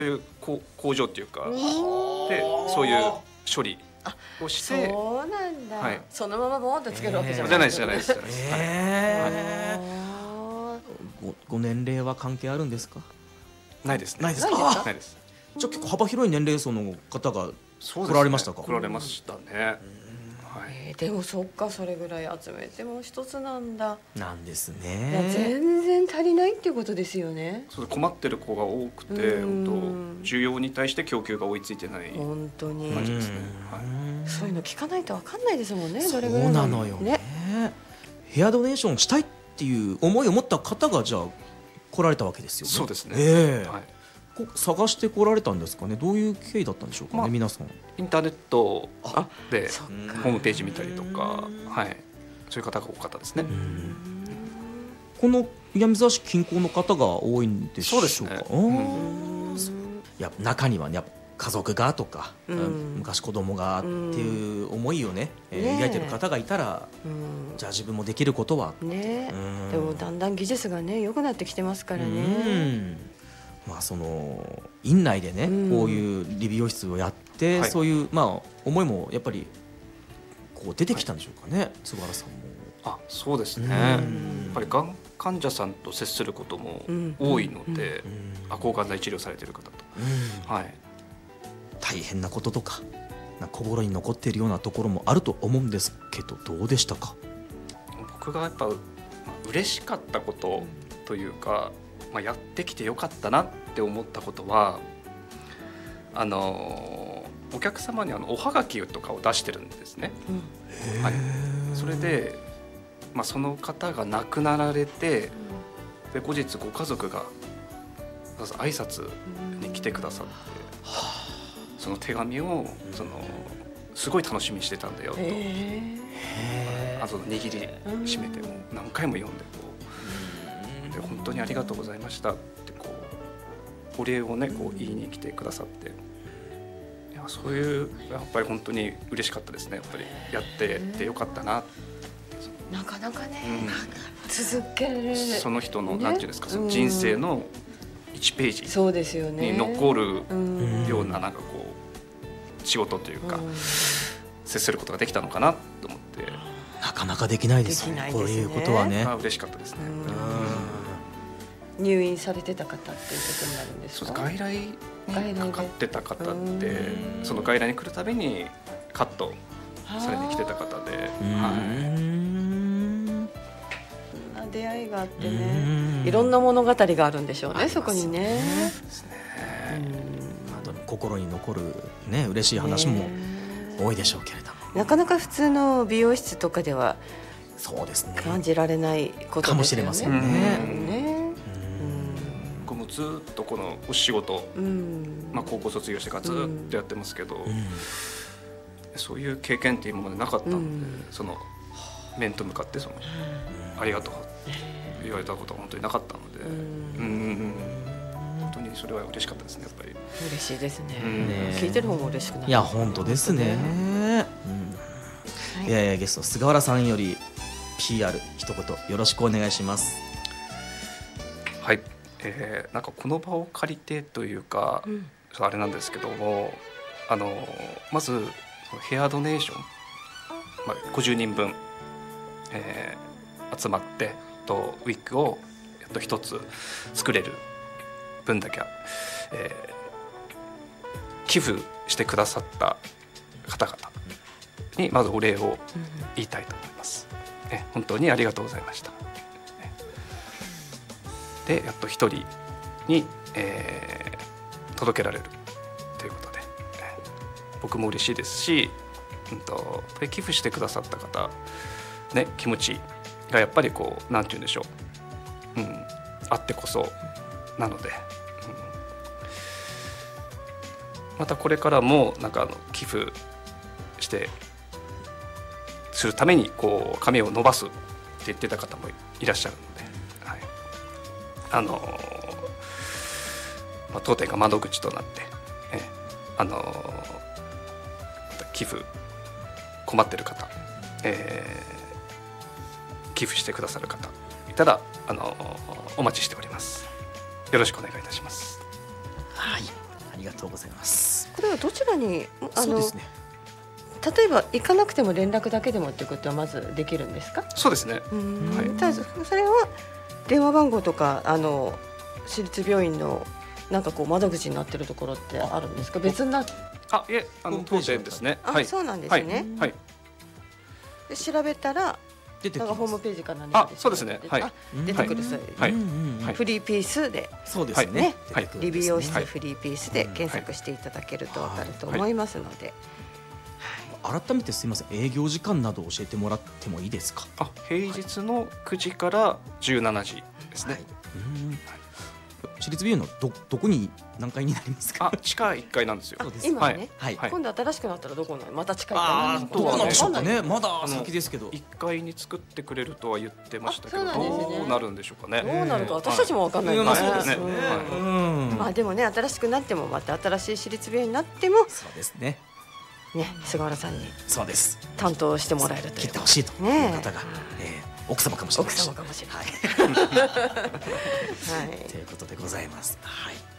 いう工場っていうかでそういう処理をして、 そうなんだ、 はい、 そのままボーンとつけるわけじゃないじゃないです。 ご年齢は関係あるんですか？ ないですね。 ないですか？ ないです。 じゃあ結構幅広い年齢層の方が来られましたか？ 来られましたね。 でもそっか、それぐらい集めても一つなんだ。 なんですいやね。 全然足りないっていうことですよね。 そう困ってる子が多くて、本当需要に対して供給が追いついてない本当に感じですね。 そういうの聞かないと分かんないですもんね。 そうどれぐらいなのよね。ヘアドネーションしたいっていう思いを持った方がじゃあ来られたわけですよね。 そうですね。 探して来られたんですかね。どういう経緯だったんでしょうかね、皆さん。 インターネットでホームページ見たりとか、そういう方が多かったですね。 この南沢市近郊の方が多いんでしょうか。そうですね。いや中にはね、やっぱ家族がとか、昔子供がっていう思いをね抱いてる方がいたら、じゃあ自分もできることはね。でもだんだん技術がね良くなってきてますからね。 まあその院内でね、こういう理美容室をやって、そういう思いもやっぱりこう出てきたんでしょうかね、菅原さんも。 そうですね。やっぱりがん患者さんと接することも多いので、抗がん剤治療されている方と、 大変なこととか心に残っているようなところもあると思うんですけど、どうでしたか？ 僕がやっぱ嬉しかったことというか、やってきてよかったなって思ったことは、お客様におはがきとかを出してるんですね。それで、その方が亡くなられて、で後日ご家族が挨拶に来てくださって、その手紙をすごい楽しみにしてたんだよと、握りしめても何回も読んでで本当にありがとうございましたってお礼をね言いに来てくださって、いやそういうやっぱり本当に嬉しかったですね。やっぱりやっててよかったな。 なかなかね、続けるその人のなんていうんですか、その人生の1ページに残るようななんか仕事というか接することができたのかなと思って。 なかなかできないですよね、こういうことはね。 嬉しかったですね。 入院されてた方っていうことになるんですか？ 外来にかかってた方って、その外来に来るたびにカットされに来てた方で、 出会いがあってね、いろんな物語があるんでしょうね、そこにね。 心に残るね、嬉しい話も多いでしょうけれども、 なかなか普通の美容室とかではそうですね、 感じられないことかもしれませんね。 僕もずっとこのお仕事、高校卒業してからずっとやってますけど、そういう経験って今までなかったので、その面と向かってありがとうって言われたことは本当になかったので、本当にそれは嬉しかったですね。やっぱり嬉しいですね。聞いてる方も嬉しくなる。 いや本当ですね。ゲスト菅原さんより PR 一言よろしくお願いします。 はい、なんかこの場を借りてというか、あれなんですけども、まずヘアドネーション、50人分、集まってウィッグをやっと一つ作れる分だけ、寄付してくださった方々にまずお礼を言いたいと思います。本当にありがとうございました。でやっと一人に、届けられるということで、僕も嬉しいですし、これ寄付してくださった方、気持ちがやっぱりなんて言うんでしょう、あってこそなので、またこれからもなんか寄付するために髪を伸ばすって言ってた方もいらっしゃるので、当店が窓口となって、寄付困ってる方、寄付してくださる方いたらお待ちしております。よろしくお願いいたします。 はい、 りがとうございます。 これはどちらにそうですね。 例えば行かなくても連絡だけでもっていうことはまずできるんですか？ そうですね。 はい、ただそれは電話番号とか私立病院のなんかこう窓口になってるところってあるんですか？別にな、 いえ、当店ですね。 そうなんですね。 はい。 で調べたら出てきます。 なんかホームページか何かでそうですね。はい。 出てくるそういう、フリーピースで、 そうですね。 理美容室フリーピースで検索していただけると分かると思いますので。 改めてすみません、営業時間など教えてもらってもいいですか？ 平日の9時から17時ですね。 私立病院のどこに何階になりますか？ 地下1階なんですよ。 今ね、今度新しくなったらどこなの？また地下1階なんですか？ どうなんでしょうかね。まだ先ですけど、 1階に作ってくれるとは言ってましたけど、 どうなるんでしょうかね。 どうなるか私たちも分かんないですね。 まあでもね、新しくなってもまた新しい私立病院になっても、 そうですね。 菅原さんにそうです担当してもらえるという、 切ってほしいという方が奥様かもしれない。 奥様かもしれない。 ということでございます。はい。